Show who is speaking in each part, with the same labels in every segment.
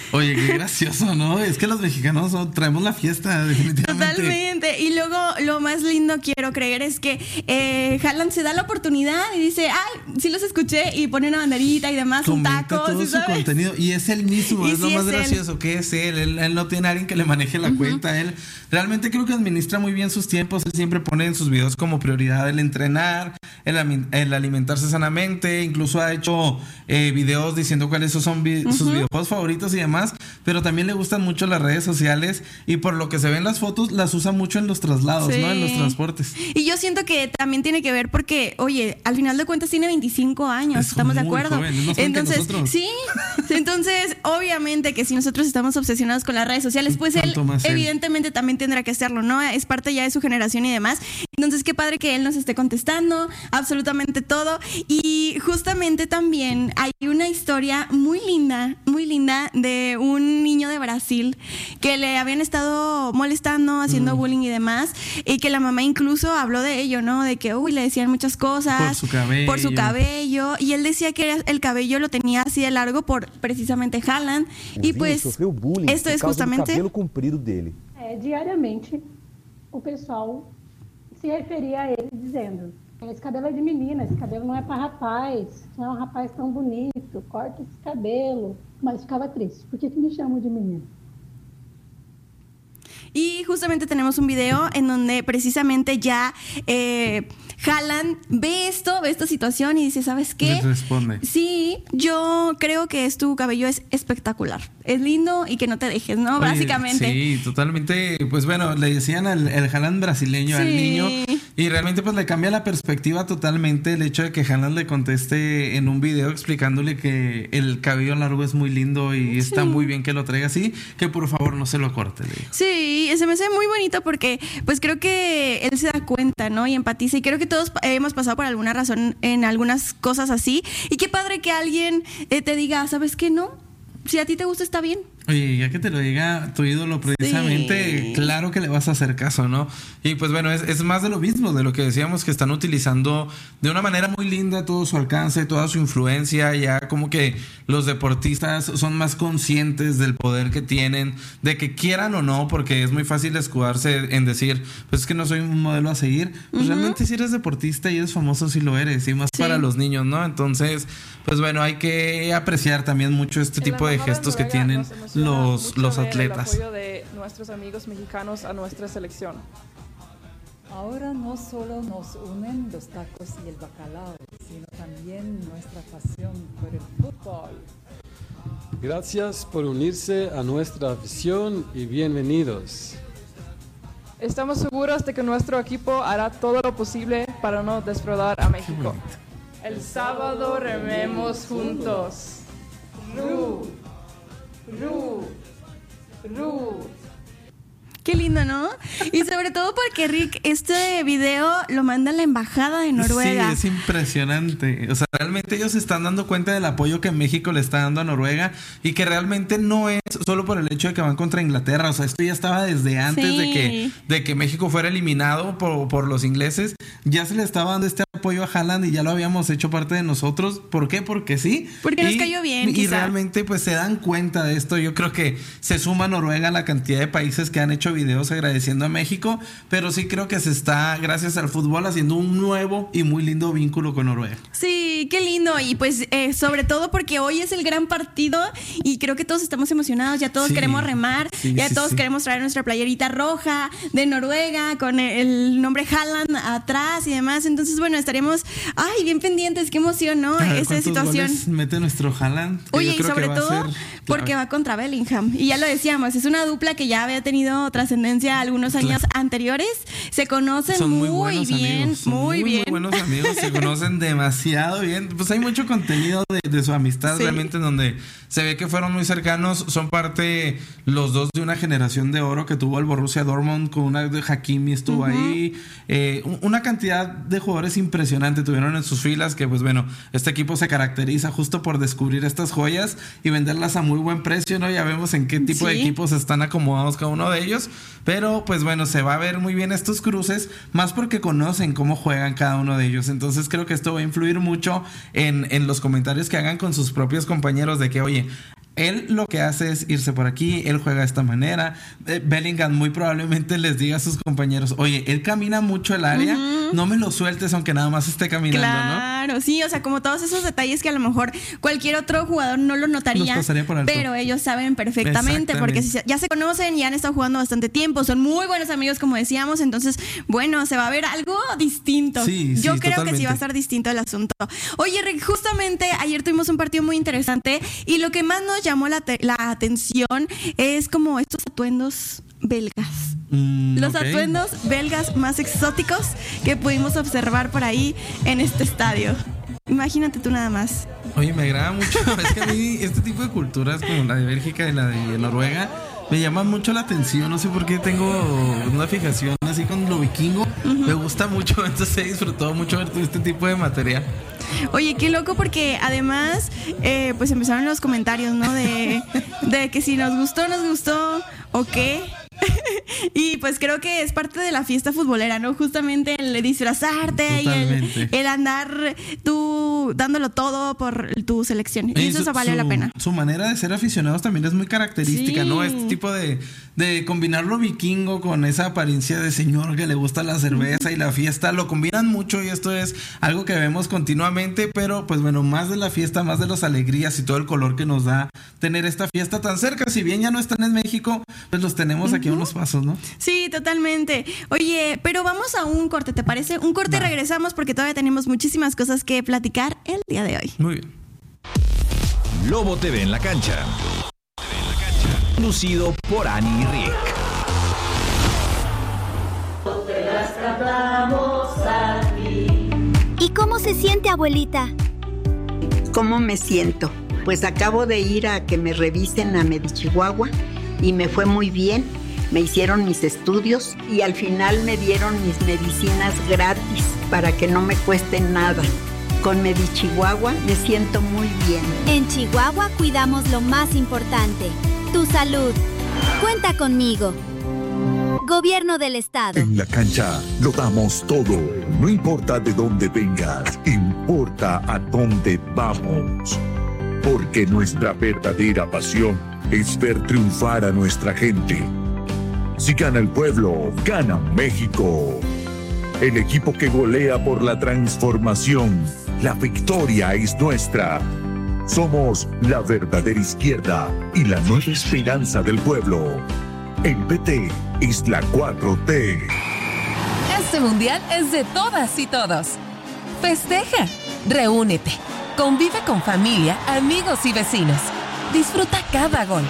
Speaker 1: Oye, qué gracioso, ¿no? Es que los mexicanos traemos la fiesta, definitivamente.
Speaker 2: Totalmente. Y luego lo más lindo, quiero creer, es que Haaland se da la oportunidad y dice, ay, sí los escuché, y pone una banderita y demás,
Speaker 1: Comenta
Speaker 2: un taco,
Speaker 1: todo
Speaker 2: ¿sí
Speaker 1: su
Speaker 2: sabes?
Speaker 1: contenido y es él mismo,
Speaker 2: Y
Speaker 1: es lo
Speaker 2: sí
Speaker 1: más
Speaker 2: es él.
Speaker 1: gracioso, que es él no tiene a alguien que le maneje la cuenta, él realmente creo que administra muy bien sus tiempos, él siempre pone en sus videos como prioridad el entrenar, el alimentarse sanamente, incluso ha hecho videos diciendo cuáles son sus videojuegos favoritos y demás, pero también le gustan mucho las redes sociales y por lo que se ven las fotos, las usa mucho en los traslados,
Speaker 2: Sí.
Speaker 1: ¿no? En los transportes.
Speaker 2: Y yo siento que también tiene que ver porque, oye, al final de cuentas tiene 25 años,
Speaker 1: Es
Speaker 2: ¿estamos de
Speaker 1: muy
Speaker 2: acuerdo?
Speaker 1: joven, es más joven que
Speaker 2: Entonces,
Speaker 1: nosotros.
Speaker 2: sí, entonces, obviamente que si nosotros estamos obsesionados con las redes sociales, pues él
Speaker 1: Tanto más él.
Speaker 2: evidentemente también tendrá que hacerlo, ¿no? Es parte ya de su generación y demás. Entonces, qué padre que él nos esté contestando absolutamente todo. Y justamente también hay una historia muy linda de un niño de Brasil que le habían estado molestando, haciendo bullying y demás, y que la mamá incluso habló de ello, ¿no? De que, uy, le decían muchas cosas
Speaker 1: Por su cabello.
Speaker 2: y él decía que el cabello lo tenía así de largo por precisamente Haaland. Y pues
Speaker 3: sofreu bullying
Speaker 2: esto
Speaker 3: por
Speaker 2: es
Speaker 3: causa do
Speaker 2: justamente
Speaker 3: cabelo comprido dele.
Speaker 4: Diariamente o pessoal se referia a ele dizendo: esse cabelo é de menina, esse cabelo não é para rapaz, não é um rapaz tão bonito, corta esse cabelo. Mas ficava triste, por que me chamam de menina?
Speaker 2: Y justamente tenemos un video en donde precisamente ya Haaland ve esta situación y dice, ¿sabes qué?
Speaker 1: Les responde.
Speaker 2: Sí, yo creo que tu cabello es espectacular. Es lindo y que no te dejes, ¿no?
Speaker 1: Oye,
Speaker 2: Básicamente.
Speaker 1: Sí, totalmente. Pues bueno, le decían el Haaland brasileño al
Speaker 2: Sí.
Speaker 1: niño y realmente pues le cambia la perspectiva totalmente el hecho de que Haaland le conteste en un video explicándole que el cabello largo es muy lindo y está muy bien que lo traiga así, que por favor no se lo corte, le dijo.
Speaker 2: Sí, se me hace muy bonito porque pues creo que él se da cuenta, ¿no? Y empatiza, y creo que todos hemos pasado por alguna razón en algunas cosas así, y qué padre que alguien te diga, ¿sabes qué? No, si a ti te gusta está bien.
Speaker 1: Oye, ya que te lo diga tu ídolo precisamente,
Speaker 2: Sí.
Speaker 1: claro que le vas a hacer caso, ¿no? Y pues bueno, es más de lo mismo, de lo que decíamos, que están utilizando de una manera muy linda todo su alcance, toda su influencia, ya como que los deportistas son más conscientes del poder que tienen, de que quieran o no, porque es muy fácil escudarse en decir, pues es que no soy un modelo a seguir, pues realmente si eres deportista y eres famoso, sí lo eres, y más
Speaker 2: Sí.
Speaker 1: para los niños, ¿no? Entonces, pues bueno, hay que apreciar también mucho este tipo de gestos que tienen los atletas.
Speaker 5: El apoyo de nuestros amigos mexicanos a nuestra selección.
Speaker 6: Ahora no solo nos unen los tacos y el bacalao, sino también nuestra pasión por el fútbol.
Speaker 7: Gracias por unirse a nuestra afición y bienvenidos.
Speaker 5: Estamos seguros de que nuestro equipo hará todo lo posible para no defraudar a México. El sábado rememos juntos. Ru, ru, ru.
Speaker 2: Qué lindo, ¿no? Y sobre todo porque, Rick, este video lo manda la embajada de Noruega.
Speaker 1: Sí, es impresionante. O sea, realmente ellos se están dando cuenta del apoyo que México le está dando a Noruega y que realmente no es solo por el hecho de que van contra Inglaterra. O sea, esto ya estaba desde antes
Speaker 2: Sí.
Speaker 1: de que México fuera eliminado por los ingleses. Ya se le estaba dando este apoyo a Haaland y ya lo habíamos hecho parte de nosotros. ¿Por qué? Porque sí.
Speaker 2: Porque nos cayó bien,
Speaker 1: Y
Speaker 2: quizá.
Speaker 1: realmente pues se dan cuenta de esto. Yo creo que se suma Noruega a la cantidad de países que han hecho videos agradeciendo a México, pero sí creo que se está, gracias al fútbol, haciendo un nuevo y muy lindo vínculo con Noruega.
Speaker 2: Sí, qué lindo. Y pues sobre todo porque hoy es el gran partido y creo que todos estamos emocionados, ya todos
Speaker 1: Sí.
Speaker 2: queremos remar,
Speaker 1: Sí,
Speaker 2: ya
Speaker 1: sí,
Speaker 2: todos
Speaker 1: sí.
Speaker 2: queremos traer nuestra playerita roja de Noruega con el nombre Haaland atrás y demás. Entonces, bueno, estaremos bien pendientes, qué emoción, ¿no?
Speaker 1: A ver
Speaker 2: Esa
Speaker 1: cuántos
Speaker 2: situación.
Speaker 1: goles mete nuestro Haaland. Que
Speaker 2: Oye,
Speaker 1: yo
Speaker 2: y
Speaker 1: creo que
Speaker 2: sobre
Speaker 1: va a
Speaker 2: todo
Speaker 1: ser
Speaker 2: porque
Speaker 1: clave.
Speaker 2: va contra Bellingham. Y ya lo decíamos, es una dupla que ya había tenido trascendencia algunos años anteriores. Se conocen
Speaker 1: Son
Speaker 2: muy
Speaker 1: buenos
Speaker 2: bien,
Speaker 1: amigos, son
Speaker 2: muy bien.
Speaker 1: Muy buenos amigos, se conocen demasiado bien. Pues hay mucho contenido de su amistad
Speaker 2: Sí.
Speaker 1: realmente en donde se ve que fueron muy cercanos. Son parte los dos de una generación de oro que tuvo el Borussia Dortmund, con una de Hakimi estuvo ahí. Una cantidad de jugadores impresionante tuvieron en sus filas que pues bueno, este equipo se caracteriza justo por descubrir estas joyas y venderlas a muy buen precio, ¿no? Ya vemos en qué tipo de
Speaker 2: Sí.
Speaker 1: equipos están acomodados cada uno de ellos, pero pues bueno, se va a ver muy bien estos cruces, más porque conocen cómo juegan cada uno de ellos. Entonces creo que esto va a influir mucho en los comentarios que hagan con sus propios compañeros de que, oye, Él lo que hace es irse por aquí, él juega de esta manera. Bellingham muy probablemente les diga a sus compañeros, oye, él camina mucho el área, no me lo sueltes aunque nada más esté caminando,
Speaker 2: claro, ¿no? Sí, o sea, como todos esos detalles que a lo mejor cualquier otro jugador no lo notaría,
Speaker 1: por alto,
Speaker 2: pero ellos saben perfectamente, porque ya se conocen, ya han estado jugando bastante tiempo, son muy buenos amigos, como decíamos, entonces, bueno, se va a ver algo distinto.
Speaker 1: Sí,
Speaker 2: yo creo
Speaker 1: totalmente.
Speaker 2: que sí va a estar distinto el asunto. Oye, Rick, justamente ayer tuvimos un partido muy interesante y lo que más nos llamó la atención es como estos atuendos belgas. Los atuendos belgas más exóticos que pudimos observar por ahí en este estadio. Imagínate tú nada más.
Speaker 1: Oye, me agrada mucho. Es que a mí este tipo de culturas como la de Bélgica y la de Noruega me llaman mucho la atención. No sé por qué tengo una fijación así con lo vikingo. Me gusta mucho, entonces he disfrutado mucho ver todo este tipo de material.
Speaker 2: Oye, qué loco, porque además pues empezaron los comentarios, ¿no? De que si nos gustó o qué. Y pues creo que es parte de la fiesta futbolera, ¿no? Justamente el disfrazarte. Totalmente. Y el andar tú dándolo todo por tu selección. Y eso valió la pena.
Speaker 1: Su manera de ser aficionados también es muy característica,
Speaker 2: sí,
Speaker 1: ¿no? Este tipo de combinar lo vikingo con esa apariencia de señor que le gusta la cerveza y la fiesta, lo combinan mucho y esto es algo que vemos continuamente, pero pues bueno, más de la fiesta, más de las alegrías y todo el color que nos da tener esta fiesta tan cerca. Si bien ya no están en México, pues los tenemos aquí a unos pasos, ¿no?
Speaker 2: Sí, totalmente. Oye, pero vamos a un corte, ¿te parece? Un corte y regresamos porque todavía tenemos muchísimas cosas que platicar el día de hoy.
Speaker 1: Muy bien.
Speaker 3: Lobo TV en la cancha. Conducido por Ani y Rick.
Speaker 8: ¿Y cómo se siente, abuelita?
Speaker 9: ¿Cómo me siento? Pues acabo de ir a que me revisen a Medichihuahua y me fue muy bien. Me hicieron mis estudios y al final me dieron mis medicinas gratis para que no me cueste nada. Con Medichihuahua me siento muy bien.
Speaker 8: En Chihuahua cuidamos lo más importante, tu salud. Cuenta conmigo. Gobierno del Estado.
Speaker 10: En la cancha lo damos todo. No importa de dónde vengas, importa a dónde vamos. Porque nuestra verdadera pasión es ver triunfar a nuestra gente. Si gana el pueblo, gana México. El equipo que golea por la transformación. La victoria es nuestra. Somos la verdadera izquierda y la nueva esperanza del pueblo. El PT es la 4T.
Speaker 11: Este mundial es de todas y todos. Festeja, reúnete, convive con familia, amigos y vecinos. Disfruta cada gol.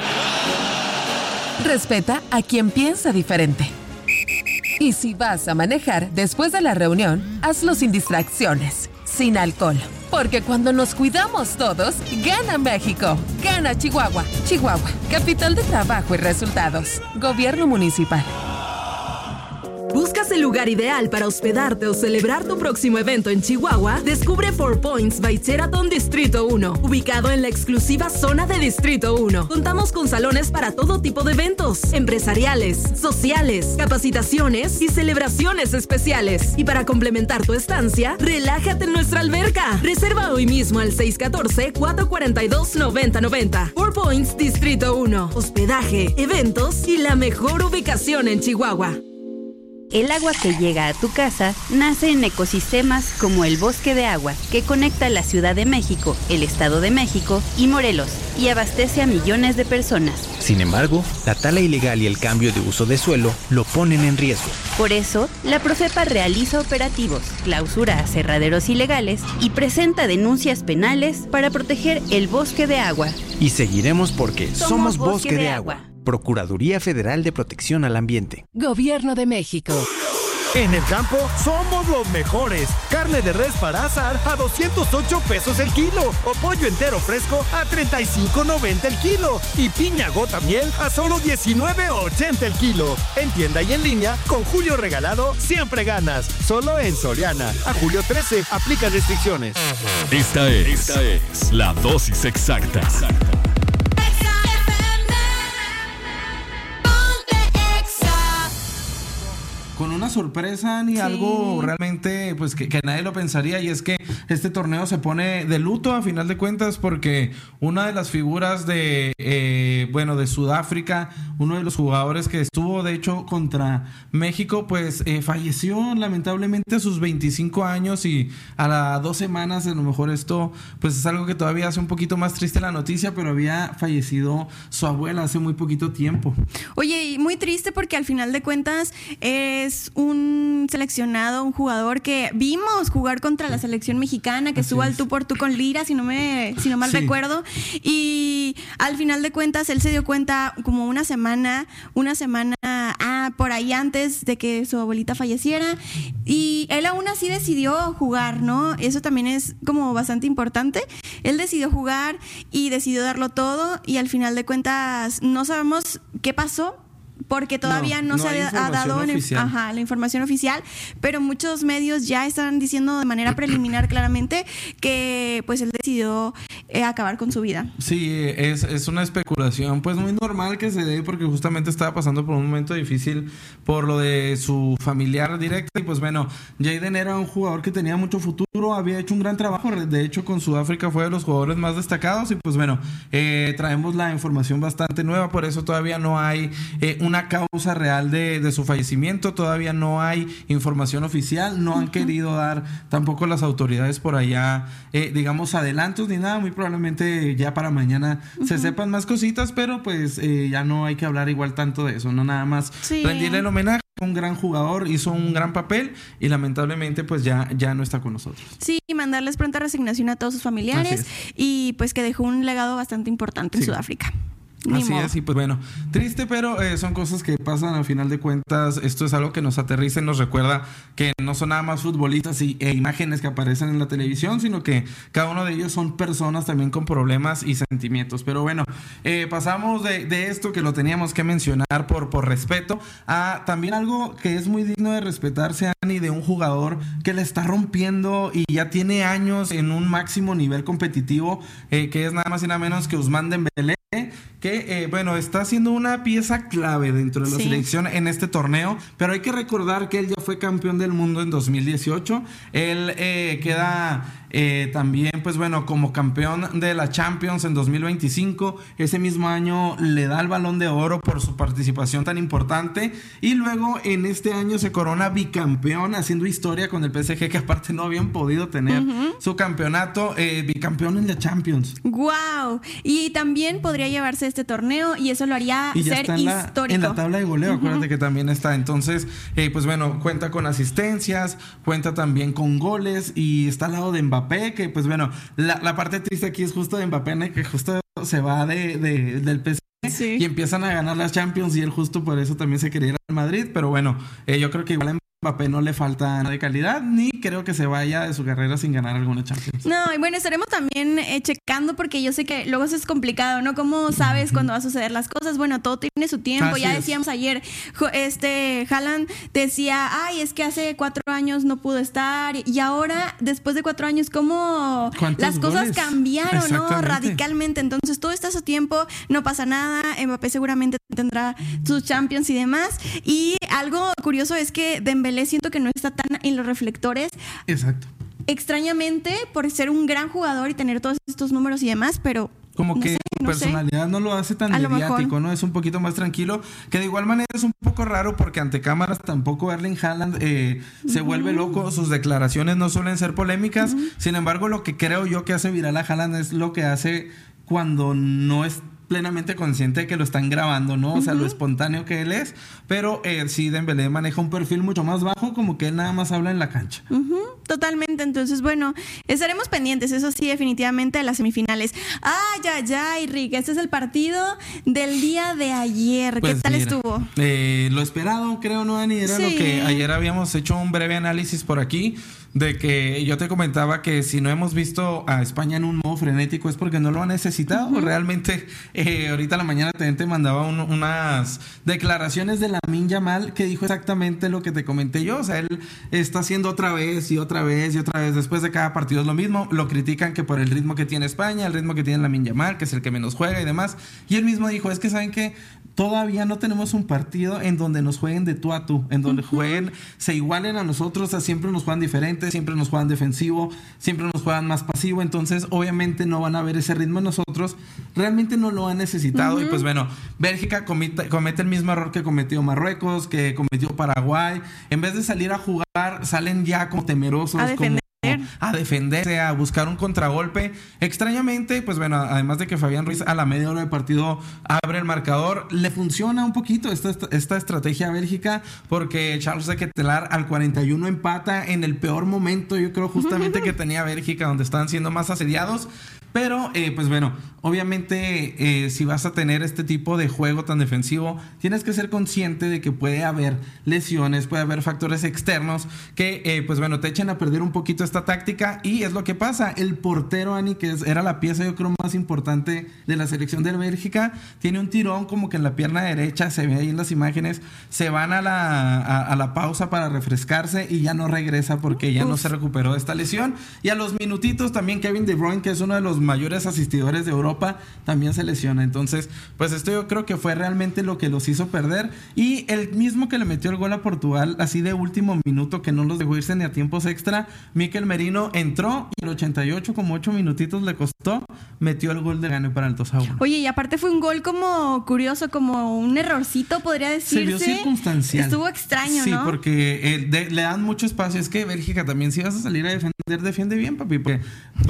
Speaker 11: Respeta a quien piensa diferente. Y si vas a manejar después de la reunión, hazlo sin distracciones, sin alcohol. Porque cuando nos cuidamos todos, gana México, gana Chihuahua. Chihuahua, capital de trabajo y resultados. Gobierno municipal.
Speaker 12: ¿Buscas el lugar ideal para hospedarte o celebrar tu próximo evento en Chihuahua? Descubre 4 Points by Sheraton Distrito 1, ubicado en la exclusiva zona de Distrito 1. Contamos con salones para todo tipo de eventos, empresariales, sociales, capacitaciones y celebraciones especiales. Y para complementar tu estancia, relájate en nuestra alberca. Reserva hoy mismo al 614-442-9090. 4 Points Distrito 1. Hospedaje, eventos y la mejor ubicación en Chihuahua.
Speaker 13: El agua que llega a tu casa nace en ecosistemas como el Bosque de Agua, que conecta la Ciudad de México, el Estado de México y Morelos, y abastece a millones de personas.
Speaker 14: Sin embargo, la tala ilegal y el cambio de uso de suelo lo ponen en riesgo.
Speaker 13: Por eso, la Profepa realiza operativos, clausura aserraderos ilegales y presenta denuncias penales para proteger el Bosque de Agua.
Speaker 14: Y seguiremos porque somos Bosque de Agua. Procuraduría Federal de Protección al Ambiente.
Speaker 11: Gobierno de México.
Speaker 15: En el campo somos los mejores. Carne de res para asar a 208 pesos el kilo. O pollo entero fresco a 35.90 el kilo. Y piña gota miel a solo 19.80 el kilo. En tienda y en línea, con Julio Regalado, siempre ganas. Solo en Soriana. A julio 13, aplica restricciones.
Speaker 3: Esta es la dosis exacta.
Speaker 1: Con una sorpresa ni algo realmente pues que nadie lo pensaría, y es que este torneo se pone de luto a final de cuentas porque una de las figuras de Sudáfrica, uno de los jugadores que estuvo de hecho contra México, pues falleció lamentablemente a sus 25 años, y a las 2 semanas, a lo mejor esto pues es algo que todavía hace un poquito más triste la noticia, pero había fallecido su abuela hace muy poquito tiempo.
Speaker 2: Oye, y muy triste porque al final de cuentas es un seleccionado, un jugador que vimos jugar contra la selección mexicana, que estuvo al tú por tú con Lira, si no mal recuerdo, y al final de cuentas él se dio cuenta como una semana por ahí antes de que su abuelita falleciera, y él aún así decidió jugar, ¿no? Eso también es como bastante importante. Él decidió jugar y decidió darlo todo, y al final de cuentas no sabemos qué pasó, porque todavía no se ha dado la información oficial, pero muchos medios ya están diciendo de manera preliminar claramente que pues él decidió acabar con su vida.
Speaker 1: Sí, es una especulación pues muy normal que se dé, porque justamente estaba pasando por un momento difícil por lo de su familiar directo, y pues bueno, Jaden era un jugador que tenía mucho futuro, había hecho un gran trabajo, de hecho con Sudáfrica fue de los jugadores más destacados, y pues bueno, traemos la información bastante nueva, por eso todavía no hay una causa real de su fallecimiento, todavía no hay información oficial, no han querido dar tampoco las autoridades por allá digamos adelantos ni nada, muy probablemente ya para mañana se sepan más cositas, pero pues ya no hay que hablar igual tanto de eso, no nada más rendirle el homenaje. Un gran jugador, hizo un gran papel y lamentablemente pues ya no está con nosotros.
Speaker 2: Sí, mandarles pronta resignación a todos sus familiares, y pues que dejó un legado bastante importante en Sudáfrica.
Speaker 1: Así es, y pues bueno, triste, pero son cosas que pasan al final de cuentas. Esto es algo que nos aterriza y nos recuerda que no son nada más futbolistas e imágenes que aparecen en la televisión, sino que cada uno de ellos son personas también con problemas y sentimientos. Pero bueno, pasamos de esto, que lo teníamos que mencionar por respeto, a también algo que es muy digno de respetarse, Ani, de un jugador que le está rompiendo y ya tiene años en un máximo nivel competitivo, que es nada más y nada menos que Ousmane Dembélé, que está siendo una pieza clave dentro de la selección en este torneo, pero hay que recordar que él ya fue campeón del mundo en 2018, él queda también pues bueno como campeón de la Champions en 2025, ese mismo año le da el Balón de Oro por su participación tan importante, y luego en este año se corona bicampeón, haciendo historia con el PSG, que aparte no habían podido tener su campeonato, bicampeón en la Champions.
Speaker 2: ¡Wow! Y también podría llevarse este torneo, y eso lo haría ser histórico.
Speaker 1: En la tabla de goleo, acuérdate que también está. Entonces, pues bueno, cuenta con asistencias, cuenta también con goles, y está al lado de Mbappé, que pues bueno, la parte triste aquí es justo de Mbappé, que justo se va del PSG y empiezan a ganar las Champions, y él justo por eso también se quería ir al Madrid, pero bueno, yo creo que igual Mbappé no le falta nada de calidad, ni creo que se vaya de su carrera sin ganar alguna Champions.
Speaker 2: No, y bueno, estaremos también checando, porque yo sé que luego eso es complicado, ¿no? ¿Cómo sabes cuándo va a suceder las cosas? Bueno, todo tiene su tiempo. Así ya decíamos ayer, Haaland decía, es que hace 4 años no pudo estar, y ahora, después de 4 años, ¿cómo las cosas cambiaron, no? Radicalmente. Entonces, todo está a su tiempo, no pasa nada. Mbappé seguramente tendrá sus Champions y demás. Y algo curioso es que Dembélé siento que no está tan en los reflectores.
Speaker 1: Exacto.
Speaker 2: Extrañamente, por ser un gran jugador y tener todos estos números y demás, pero
Speaker 1: como que su personalidad no lo hace tan mediático, ¿no? Es un poquito más tranquilo, que de igual manera es un poco raro, porque ante cámaras tampoco Erling Haaland se vuelve loco, sus declaraciones no suelen ser polémicas, sin embargo lo que creo yo que hace viral a Haaland es lo que hace cuando no es plenamente consciente de que lo están grabando, ¿no? O sea, lo espontáneo que él es, pero sí, Dembélé maneja un perfil mucho más bajo, como que él nada más habla en la cancha.
Speaker 2: Totalmente, entonces, bueno, estaremos pendientes, eso sí, definitivamente, de las semifinales. Rick, este es el partido del día de ayer, pues ¿qué tal estuvo?
Speaker 1: Lo esperado, creo, ¿no, Ani? Era lo que ayer habíamos hecho un breve análisis por aquí, de que yo te comentaba que si no hemos visto a España en un modo frenético es porque no lo ha necesitado. Realmente, ahorita a la mañana te mandaba unas declaraciones de Lamine Yamal que dijo exactamente lo que te comenté yo. O sea, él está haciendo otra vez y otra vez y otra vez. Después de cada partido es lo mismo. Lo critican que por el ritmo que tiene España, el ritmo que tiene Lamine Yamal, que es el que menos juega y demás. Y él mismo dijo, es que ¿saben qué? todavía no tenemos un partido en donde nos jueguen de tú a tú, en donde jueguen, se igualen a nosotros, o sea, siempre nos juegan diferente, siempre nos juegan defensivo, siempre nos juegan más pasivo, entonces obviamente no van a ver ese ritmo en nosotros, realmente no lo han necesitado. Y pues bueno, Bélgica comete el mismo error que cometió Marruecos, que cometió Paraguay, en vez de salir a jugar, salen ya como temerosos, a defenderse, a buscar un contragolpe. Extrañamente, pues bueno, además de que Fabián Ruiz a la media hora de partido abre el marcador, le funciona un poquito esta estrategia a Bélgica, porque Charles de Ketelaar al 41 empata en el peor momento, yo creo, justamente que tenía Bélgica, donde estaban siendo más asediados. Pero, pues bueno, obviamente si vas a tener este tipo de juego tan defensivo, tienes que ser consciente de que puede haber lesiones, puede haber factores externos que, pues bueno, te echen a perder un poquito esta táctica. Y es lo que pasa. El portero, Ani, que era la pieza yo creo más importante de la selección de Bélgica, tiene un tirón como que en la pierna derecha, se ve ahí en las imágenes, se van a la pausa para refrescarse y ya no regresa porque ya no se recuperó de esta lesión. Y a los minutitos también Kevin De Bruyne, que es uno de los mayores asistidores de Europa, también se lesiona. Entonces, pues esto yo creo que fue realmente lo que los hizo perder. Y el mismo que le metió el gol a Portugal, así de último minuto, que no los dejó irse ni a tiempos extra, Mikel Merino entró y el 88, como 8 minutitos le costó, metió el gol de gane para el 2-1.
Speaker 2: Oye, y aparte fue un gol como curioso, como un errorcito, podría decirse.
Speaker 1: Se vio circunstancial.
Speaker 2: Estuvo extraño,
Speaker 1: sí,
Speaker 2: ¿no?
Speaker 1: Sí, porque le dan mucho espacio. Es que Bélgica también, si vas a salir a defender, defiende bien, papi, porque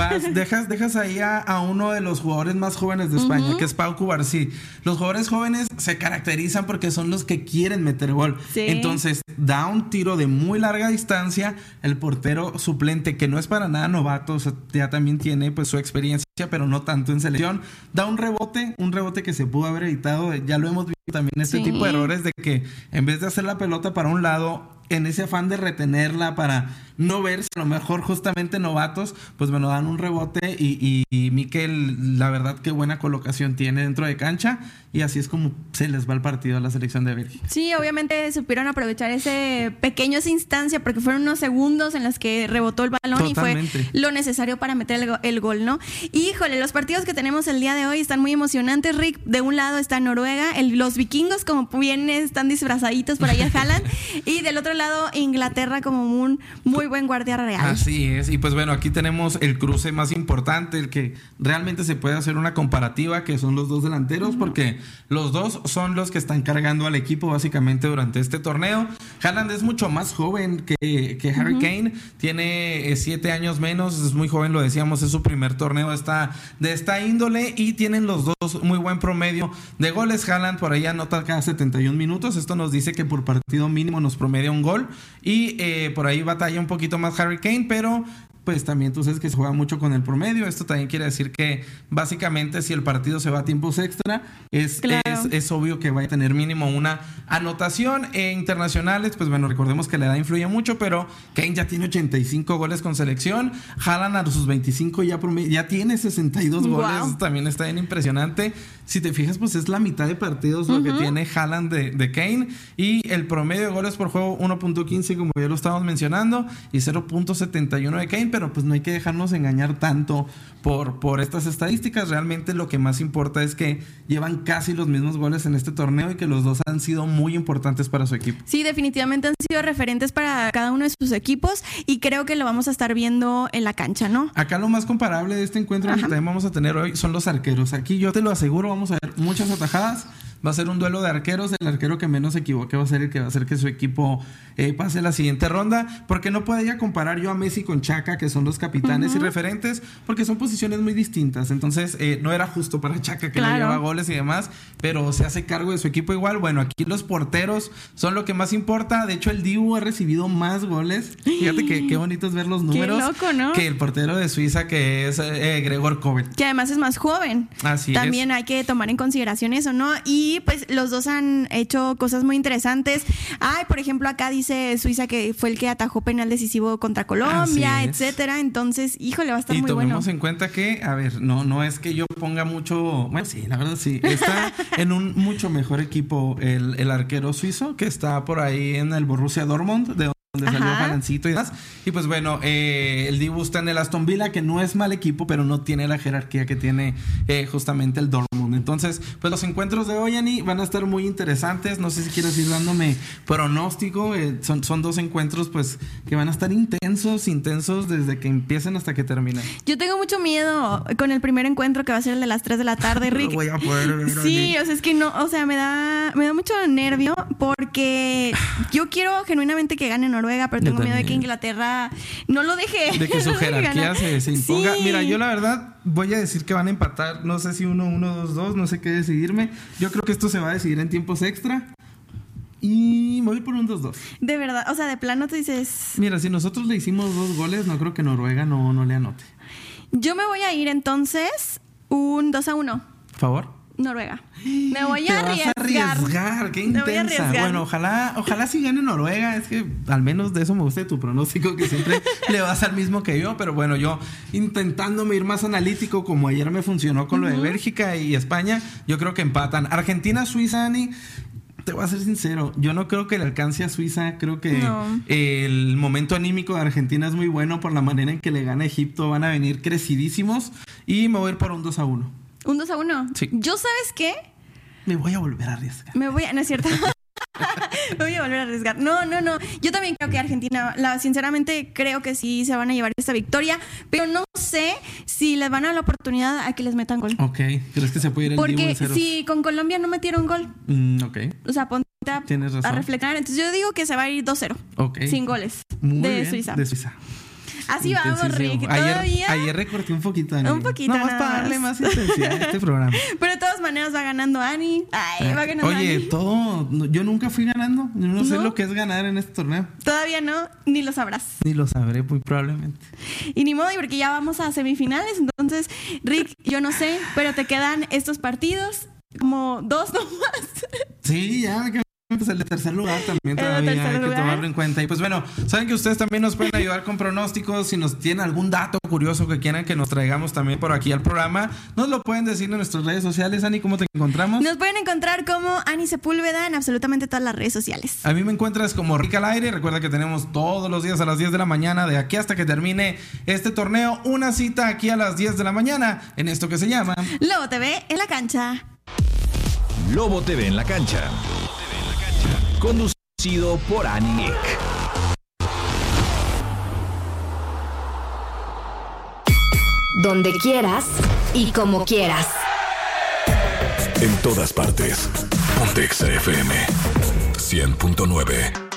Speaker 1: dejas ahí a uno de los jugadores más jóvenes de España, que es Pau Cubarsí. Los jugadores jóvenes se caracterizan porque son los que quieren meter gol. Sí. Entonces, da un tiro de muy larga distancia. El portero suplente, que no es para nada novato, o sea, ya también tiene pues su experiencia, pero no tanto en selección, da un rebote que se pudo haber evitado. Ya lo hemos visto también, este tipo de errores de que en vez de hacer la pelota para un lado, en ese afán de retenerla para no verse a lo mejor justamente novatos, pues bueno, dan un rebote y Mikel, la verdad que buena colocación tiene dentro de cancha, y así es como se les va el partido a la selección de Bélgica.
Speaker 2: Sí, obviamente supieron aprovechar esa instancia, porque fueron unos segundos en los que rebotó el balón. Totalmente. Y fue lo necesario para meter el gol, ¿no? Híjole, los partidos que tenemos el día de hoy están muy emocionantes, Rick. De un lado está Noruega, los vikingos como bien están disfrazaditos por ahí al Haaland, y del otro lado Inglaterra como un muy buen guardia real.
Speaker 1: Así es, y pues bueno, aquí tenemos el cruce más importante, el que realmente se puede hacer una comparativa, que son los dos delanteros, porque los dos son los que están cargando al equipo básicamente durante este torneo. Haaland es mucho más joven que Harry Kane, tiene 7 años menos, es muy joven, lo decíamos, es su primer torneo de esta índole, y tienen los dos muy buen promedio de goles. Haaland por ahí anota cada 71 minutos, esto nos dice que por partido mínimo nos promedia un gol, y por ahí batalla un poquito más Harry Kane, pero pues también tú sabes que se juega mucho con el promedio. Esto también quiere decir que básicamente si el partido se va a tiempos extra, es obvio que va a tener mínimo una anotación. Internacionales, pues bueno, recordemos que la edad influye mucho, pero Kane ya tiene 85 goles con selección. Haaland a sus 25 ya tiene 62 goles. Eso también está bien impresionante. Si te fijas, pues es la mitad de partidos lo que tiene Haaland de Kane, y el promedio de goles por juego 1.15, como ya lo estábamos mencionando, y 0.71 de Kane. Pero pues no hay que dejarnos engañar tanto por estas estadísticas. Realmente lo que más importa es que llevan casi los mismos goles en este torneo y que los dos han sido muy importantes para su equipo.
Speaker 2: Sí, definitivamente han sido referentes para cada uno de sus equipos, y creo que lo vamos a estar viendo en la cancha, ¿no?
Speaker 1: Acá lo más comparable de este encuentro que también vamos a tener hoy son los arqueros. Aquí yo te lo aseguro, vamos a ver muchas atajadas. Va a ser un duelo de arqueros. El arquero que menos se equivoque va a ser el que va a hacer que su equipo pase la siguiente ronda, porque no podría comparar yo a Messi con Chaka, que son los capitanes y referentes, porque son posiciones muy distintas. Entonces no era justo para Chaka, que no lleva goles y demás, pero se hace cargo de su equipo igual. Bueno, aquí los porteros son lo que más importa. De hecho, el Dibu ha recibido más goles. Fíjate que qué bonito es ver los números.
Speaker 2: Qué loco, ¿no?
Speaker 1: Que el portero de Suiza, que es Gregor Kobel,
Speaker 2: que además es más joven.
Speaker 1: Así
Speaker 2: también hay que tomar en consideración eso, ¿no? Y pues los dos han hecho cosas muy interesantes. Por ejemplo, acá dice Suiza que fue el que atajó penal decisivo contra Colombia, etcétera. Entonces, híjole, va a estar muy bueno. Y
Speaker 1: tomemos en cuenta que, a ver, no es que yo ponga mucho... Bueno, sí, la verdad sí. Está en un mucho mejor equipo el arquero suizo, que está por ahí en el Borussia Dortmund, de donde salió Jalancito y demás. Y pues bueno, el Dibu está en el Aston Villa, que no es mal equipo, pero no tiene la jerarquía que tiene justamente el Dortmund. Entonces, pues los encuentros de hoy, Ani, van a estar muy interesantes. No sé si quieres ir dándome pronóstico. Son 2 encuentros, pues, que van a estar intensos desde que empiecen hasta que terminen.
Speaker 2: Yo tengo mucho miedo con el primer encuentro, que va a ser el de las 3 de la tarde, Rick.
Speaker 1: No voy a poder ver,
Speaker 2: sí, o sea, es que no, o sea, me da mucho nervio porque yo quiero genuinamente que gane Noruega, pero tengo miedo de que Inglaterra no lo deje.
Speaker 1: De que su jerarquía se imponga.
Speaker 2: Sí.
Speaker 1: Mira, yo la verdad voy a decir que van a empatar. No sé si 1-1, 2-2, no sé qué decidirme. Yo creo que esto se va a decidir en tiempos extra. Y me voy por un 2-2.
Speaker 2: De verdad, o sea, de plano te dices...
Speaker 1: Mira, si nosotros le hicimos 2 goles, no creo que Noruega no le anote.
Speaker 2: Yo me voy a ir entonces un 2-1.
Speaker 1: ¿Favor?
Speaker 2: Noruega. Me voy a arriesgar.
Speaker 1: Te vas a arriesgar, qué intensa. Bueno, ojalá sí gane Noruega. Es que al menos de eso me gusta tu pronóstico, que siempre le vas al mismo que yo. Pero bueno, yo intentándome ir más analítico, como ayer me funcionó con lo de Bélgica y España, yo creo que empatan. Argentina, Suiza, Ani, te voy a ser sincero, yo no creo que le alcance a Suiza. Creo que el momento anímico de Argentina es muy bueno por la manera en que le gana Egipto. Van a venir crecidísimos y me voy a ir por un 2-1.
Speaker 2: ¿Un 2-1?
Speaker 1: Sí.
Speaker 2: ¿Yo sabes qué?
Speaker 1: Me voy a volver a arriesgar.
Speaker 2: No es cierto. Me voy a volver a arriesgar. No. Yo también creo que Argentina, sinceramente creo que sí se van a llevar esta victoria, pero no sé si les van a dar la oportunidad a que les metan gol.
Speaker 1: Ok, ¿crees que se puede ir el
Speaker 2: Porque si con Colombia no metieron gol,
Speaker 1: ok.
Speaker 2: O sea, ponte a reflexionar. Entonces yo digo que se va a ir 2-0.
Speaker 1: Ok.
Speaker 2: Sin goles.
Speaker 1: Muy
Speaker 2: de
Speaker 1: bien,
Speaker 2: Suiza.
Speaker 1: de Suiza.
Speaker 2: Así vamos, Rick.
Speaker 1: Ayer recorté un poquito, Ani.
Speaker 2: Un poquito,
Speaker 1: nomás para darle más intensidad a este programa.
Speaker 2: Pero de todas maneras va ganando Ani. Va ganando
Speaker 1: Ani. Yo nunca fui ganando. Yo no sé lo que es ganar en este torneo.
Speaker 2: Todavía no, ni lo sabrás.
Speaker 1: Ni lo sabré, muy probablemente.
Speaker 2: Y ni modo, porque ya vamos a semifinales. Entonces, Rick, yo no sé, pero te quedan estos partidos, como 2 nomás.
Speaker 1: Sí, ya me quedo. Pues el de tercer lugar también todavía hay que tomarlo en cuenta. Y pues bueno, saben que ustedes también nos pueden ayudar con pronósticos. Si nos tienen algún dato curioso que quieran que nos traigamos también por aquí al programa, nos lo pueden decir en nuestras redes sociales. Ani, ¿cómo te encontramos?
Speaker 2: Nos pueden encontrar como Ani Sepúlveda en absolutamente todas las redes sociales.
Speaker 1: A mí me encuentras como Rick al Aire. Recuerda que tenemos todos los días a las 10 de la mañana, de aquí hasta que termine este torneo, una cita aquí a las 10 de la mañana en esto que se llama
Speaker 2: Lobo TV en la cancha.
Speaker 3: Lobo TV en la cancha. Conducido por Ani Nick.
Speaker 16: Donde quieras y como quieras.
Speaker 10: En todas partes. Pontex FM 100.9.